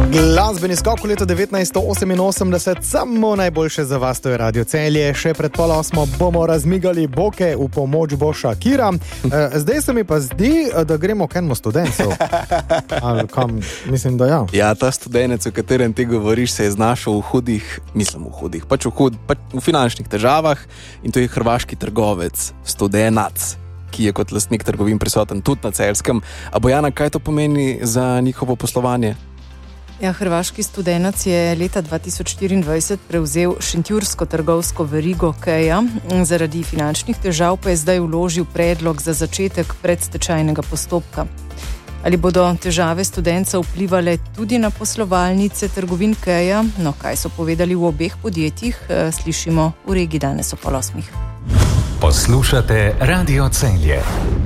Glasbeni skok v letu 1988, samo najboljše za vas, to je Radio Celje. Še pred 7:30 bomo razmigali boke, v pomoč bo Shakira. Zdaj se mi pa zdi, da gremo k enemu študencu. Ali kam, mislim, da ja. Ja, ta študenec, o katerem ti govoriš, se je znašel v finančnih težavah, in to je hrvaški trgovec, Studenac, ki je kot lastnik trgovin prisoten tudi na Celjskem. A Bojana, kaj to pomeni za njihovo poslovanje? Ja, hrvaški Studenac je leta 2024 prevzel šentjursko trgovsko verigo Keja, zaradi finančnih težav pa je zdaj vložil predlog za začetek predstečajnega postopka. Ali bodo težave Studenca vplivale tudi na poslovalnice trgovin Keja? No, kaj so povedali v obeh podjetjih, slišimo v regiji danes ob 7:30. Poslušate Radio Celje.